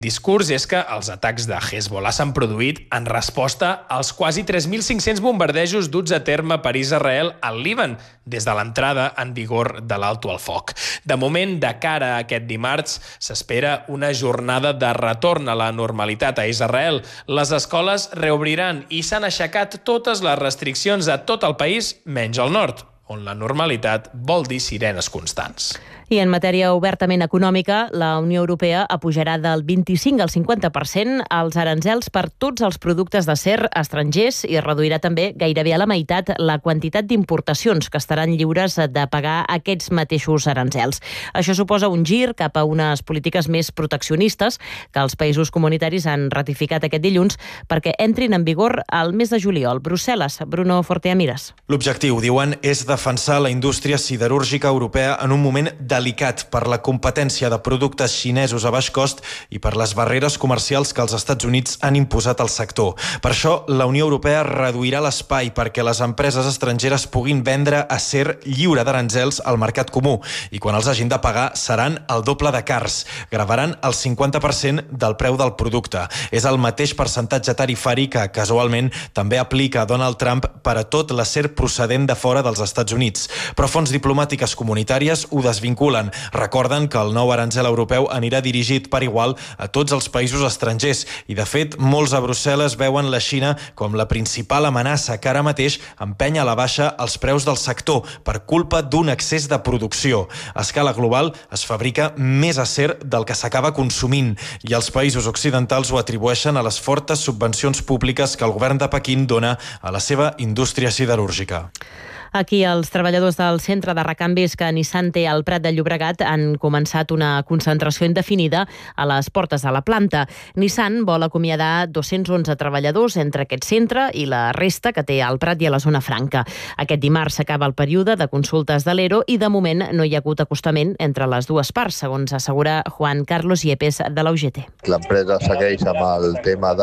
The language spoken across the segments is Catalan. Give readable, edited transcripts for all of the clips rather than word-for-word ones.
Discurs és que els atacs de Hezbollah s'han produït en resposta als quasi 3.500 bombardejos duts a terme per Israel al Líban des de l'entrada en vigor de l'alto al foc. De moment, de cara a aquest dimarts, s'espera una jornada de retorn a la normalitat a Israel. Les escoles reobriran i s'han aixecat totes les restriccions a tot el país, menys al nord, on la normalitat vol dir sirenes constants. I en matèria obertament econòmica, la Unió Europea apujarà del 25 al 50% els aranzels per tots els productes d'acer estrangers i reduirà també gairebé a la meitat la quantitat d'importacions que estaran lliures de pagar aquests mateixos aranzels. Això suposa un gir cap a unes polítiques més proteccionistes que els països comunitaris han ratificat aquest dilluns perquè entrin en vigor al mes de juliol. Brussel·les, Bruno Forteamiras. L'objectiu, diuen, és defensar la indústria siderúrgica europea en un moment delicat per la competència de productes xinesos a baix cost i per les barreres comercials que els Estats Units han imposat al sector. Per això, la Unió Europea reduirà l'espai perquè les empreses estrangeres puguin vendre acer lliure d'aranzels al mercat comú i quan els hagin de pagar seran el doble de cars. Gravaran el 50% del preu del producte. És el mateix percentatge tarifari que, casualment, també aplica Donald Trump per a tot l'acer procedent de fora dels Estats Units. Però fonts diplomàtiques comunitàries ho desvinculen. Recorden que el nou aranzel europeu anirà dirigit per igual a tots els països estrangers i, de fet, molts a Brussel·les veuen la Xina com la principal amenaça que ara mateix empeny a la baixa els preus del sector per culpa d'un excés de producció. A escala global es fabrica més acer del que s'acaba consumint i els països occidentals ho atribueixen a les fortes subvencions públiques que el govern de Pequín dona a la seva indústria siderúrgica. Aquí els treballadors del centre de recanvis que Nissan té al Prat de Llobregat han començat una concentració indefinida a les portes de la planta. Nissan vol acomiadar 211 treballadors entre aquest centre i la resta que té al Prat i a la zona franca. Aquest dimarts s'acaba el període de consultes de l'ERO i de moment no hi ha hagut acostament entre les dues parts, segons assegura Juan Carlos Yepes de la UGT. L'empresa segueix amb el tema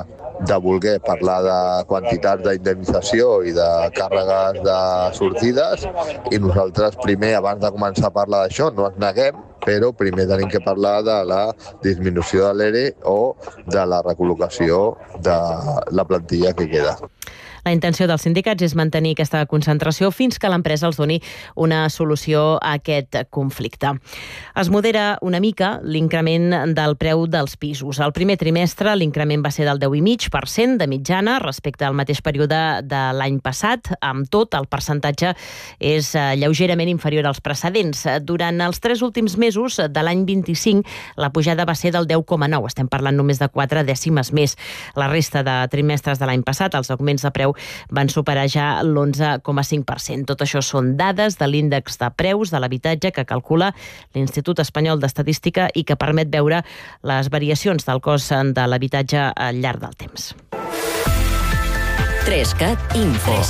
de voler parlar de quantitats d'indemnització i de càrregues de sortides i nosaltres primer, abans de començar a parlar d'això, no ens neguem, però primer tenim que parlar de la disminució de l'ERE o de la recol·locació de la plantilla que queda. La intenció dels sindicats és mantenir aquesta concentració fins que l'empresa els doni una solució a aquest conflicte. Es modera una mica l'increment del preu dels pisos. Al primer trimestre l'increment va ser del 10,5% de mitjana respecte al mateix període de l'any passat. Amb tot, el percentatge és lleugerament inferior als precedents. Durant els 3 últims mesos de l'any 25, la pujada va ser del 10,9%. Estem parlant només de 4 dècimes més. La resta de trimestres de l'any passat, els augments de preu van superar ja l'11,5%. Tot això són dades de l'índex de preus de l'habitatge que calcula l'Institut Espanyol d'Estadística i que permet veure les variacions del cost de l'habitatge al llarg del temps. 3CAT Info.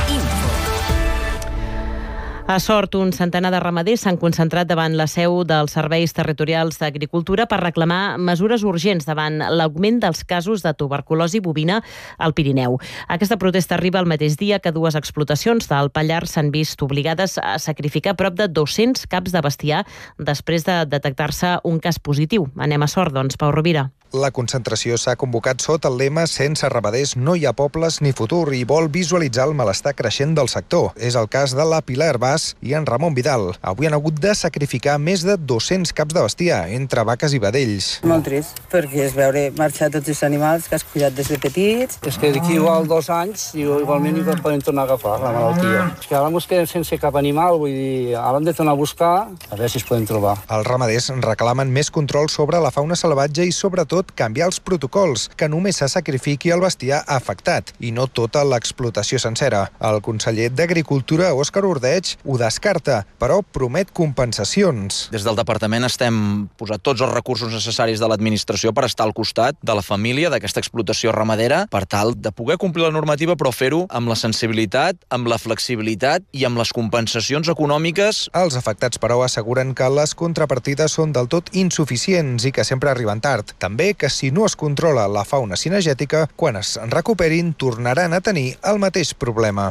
A Sort, un centenar de ramaders s'han concentrat davant la seu dels serveis territorials d'agricultura per reclamar mesures urgents davant l'augment dels casos de tuberculosi bovina al Pirineu. Aquesta protesta arriba el mateix dia que 2 explotacions del Pallars s'han vist obligades a sacrificar prop de 200 caps de bestiar després de detectar-se un cas positiu. Anem a Sort, doncs, Pau Rovira. La concentració s'ha convocat sota el lema «Sense ramaders no hi ha pobles ni futur» i vol visualitzar el malestar creixent del sector. És el cas de la Pilar Herbàs i en Ramon Vidal. Avui han hagut de sacrificar més de 200 caps de bestiar, entre vaques i vedells. Molt trist, perquè és veure marxar tots els animals que has cuidat des de petits. És que d'aquí igual 2 anys igualment hi podem tornar a agafar la malaltia. És que ara ens quedem sense cap animal, vull dir, ara hem de tornar a buscar a veure si es poden trobar. Els ramaders reclamen més control sobre la fauna salvatge i sobretot canviar els protocols, que només se sacrifiqui el bestiar afectat i no tota l'explotació sencera. El conseller d'Agricultura, Òscar Ordeig, ho descarta, però promet compensacions. Des del departament estem posant tots els recursos necessaris de l'administració per estar al costat de la família d'aquesta explotació ramadera per tal de poder complir la normativa però fer-ho amb la sensibilitat, amb la flexibilitat i amb les compensacions econòmiques. Els afectats, però, asseguren que les contrapartides són del tot insuficients i que sempre arriben tard. També que si no es controla la fauna cinegètica, quan es recuperin tornaran a tenir el mateix problema.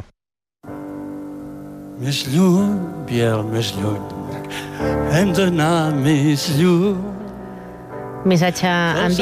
Més lluny, Biel, més lluny, hem d'anar més lluny. Missatge enviat